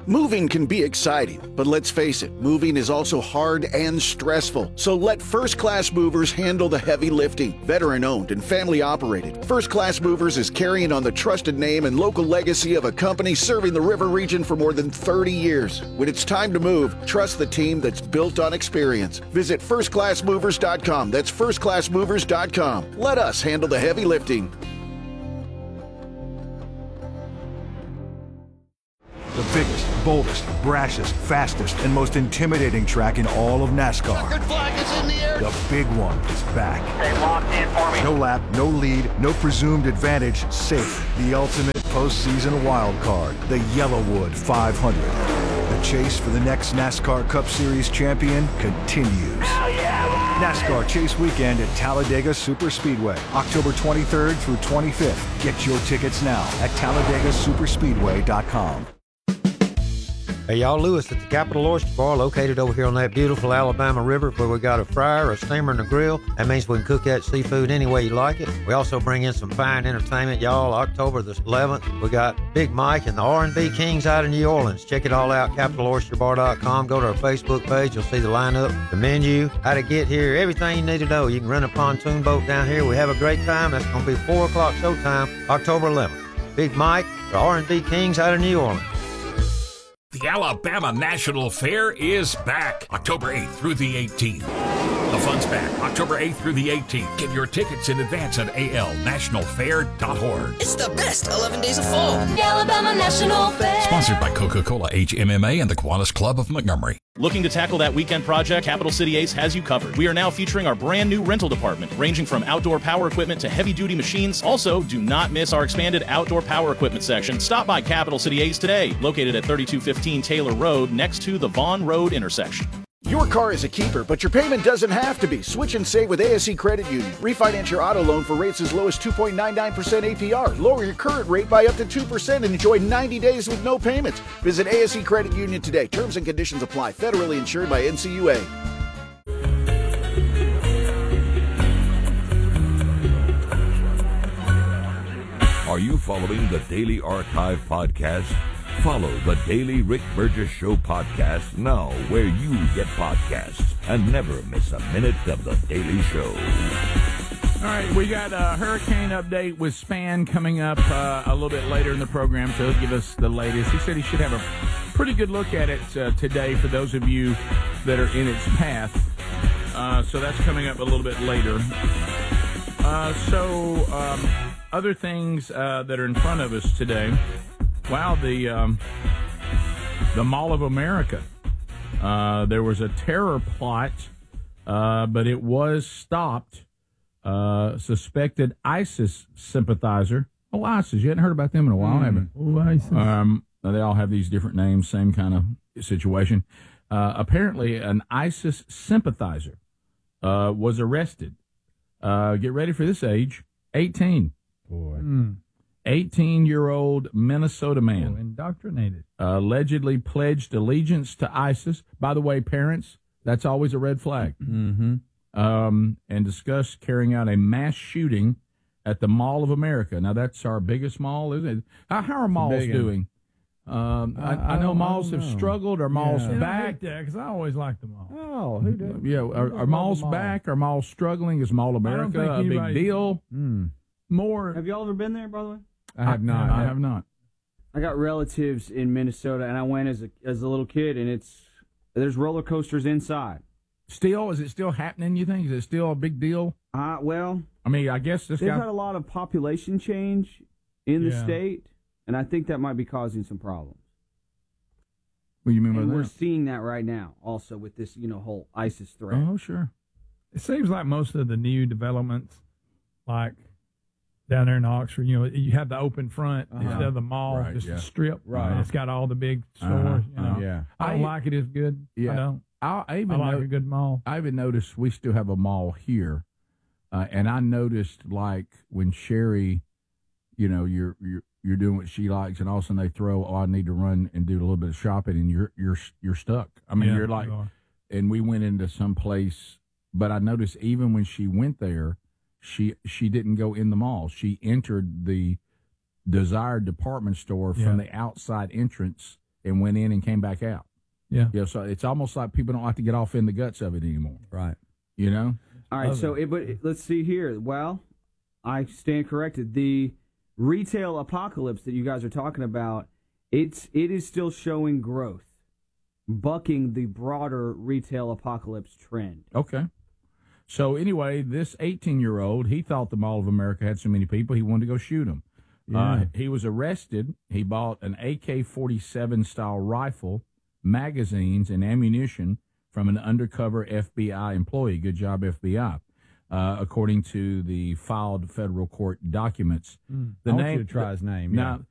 Moving can be exciting, but let's face it, moving is also hard and stressful. So let First Class Movers handle the heavy lifting. Veteran-owned and family-operated, First Class Movers is carrying on the trusted name and local legacy of a company serving the river region for more than 30 years. When it's time to move, trust the team that's built on experience. Visit firstclassmovers.com. That's firstclassmovers.com. Let us handle the heavy lifting. The biggest, boldest, brashest, fastest, and most intimidating track in all of NASCAR. Checkered flag is in the air. The big one is back. Stay locked in for me. No lap, no lead, no presumed advantage, safe. The ultimate postseason wild card, the Yellowwood 500. The chase for the next NASCAR Cup Series champion continues. Hell yeah! NASCAR Chase Weekend at Talladega Superspeedway, October 23rd through 25th. Get your tickets now at TalladegaSuperspeedway.com. Hey, y'all, Lewis at the Capital Oyster Bar, located over here on that beautiful Alabama River, where we got a fryer, a steamer, and a grill. That means we can cook that seafood any way you like it. We also bring in some fine entertainment, y'all. October the 11th, we got Big Mike and the R&B Kings out of New Orleans. Check it all out, CapitalOysterBar.com. Go to our Facebook page. You'll see the lineup, the menu, how to get here, everything you need to know. You can rent a pontoon boat down here. We have a great time. That's going to be 4 o'clock showtime, October 11th. Big Mike, the R&B Kings out of New Orleans. The Alabama National Fair is back, October 8th through the 18th. The fun's back, October 8th through the 18th. Get your tickets in advance at alnationalfair.org. It's the best 11 days of fall. The Alabama National Fair. Sponsored by Coca-Cola, HMMA, and the Kiwanis Club of Montgomery. Looking to tackle that weekend project? Capital City Ace has you covered. We are now featuring our brand new rental department, ranging from outdoor power equipment to heavy-duty machines. Also, do not miss our expanded outdoor power equipment section. Stop by Capital City Ace today, located at 3215 Taylor Road, next to the Vaughn Road intersection. Your car is a keeper, but your payment doesn't have to be. Switch and save with ASE Credit Union. Refinance your auto loan for rates as low as 2.99% APR. Lower your current rate by up to 2% and enjoy 90 days with no payments. Visit ASE Credit Union today. Terms and conditions apply. Federally insured by NCUA. Are you following the Daily Archive podcast? Follow the Daily Rick Burgess Show podcast now where you get podcasts and never miss a minute of the Daily Show. All right, we got a hurricane update with Span coming up a little bit later in the program, so he'll give us the latest. He said he should have a pretty good look at it today for those of you that are in its path. So that's coming up a little bit later. Other things that are in front of us today. Wow, the Mall of America. There was a terror plot, but it was stopped. Suspected ISIS sympathizer. Oh, ISIS. You hadn't heard about them in a while, have you? Oh, ISIS. They all have these different names, same kind of situation. Apparently, an ISIS sympathizer was arrested. Get ready for this age. 18. Boy. 18-year-old Minnesota man. Indoctrinated. Allegedly pledged allegiance to ISIS. By the way, parents, that's always a red flag. Mm-hmm. And discussed carrying out a mass shooting at the Mall of America. Now, that's our biggest mall, isn't it? How are malls doing? I know malls have struggled. Are malls back? Because I always liked them all. Oh, who did? Yeah, are malls back? Are malls struggling? Is Mall America a big deal? More. Have you all ever been there, by the way? I have not. I have not. I got relatives in Minnesota, and I went as a little kid, and there's roller coasters inside. Still, is it still happening? You think is it still a big deal? Well, I mean, I guess they've had a lot of population change in the state, and I think that might be causing some problems. What do you mean by that? We're seeing that right now, also with this, whole ISIS threat. Oh, sure. It seems like most of the new developments, like down there in Oxford, you have the open front instead of the mall, just a strip. Right. And it's got all the big stores. Yeah. I don't like it as good. Yeah. I don't. I like a good mall. I even noticed we still have a mall here, and I noticed like when Sherry, you're doing what she likes, and all of a sudden they throw, I need to run and do a little bit of shopping, and you're stuck. I mean, you're like, and we went into some place, but I noticed even when she went there, she didn't go in the mall. She entered the desired department store from the outside entrance and went in and came back out. Yeah. So it's almost like people don't like to get off in the guts of it anymore. Right. You know? All right, so let's see here. Well, I stand corrected. The retail apocalypse that you guys are talking about, it is still showing growth, bucking the broader retail apocalypse trend. Okay. So anyway, this 18-year-old, he thought the Mall of America had so many people, he wanted to go shoot them. Yeah. He was arrested. He bought an AK-47 style rifle, magazines, and ammunition from an undercover FBI employee. Good job, FBI. According to the filed federal court documents. I want you to try his name. Now,